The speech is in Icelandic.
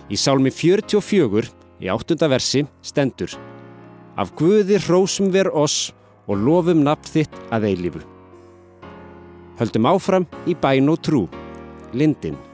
Í sálmi 44, í 8. versi, stendur: Af Guði hrósum ver oss og lofum nafn þitt að eilífu. Höldum áfram í bæn og trú. Lindin.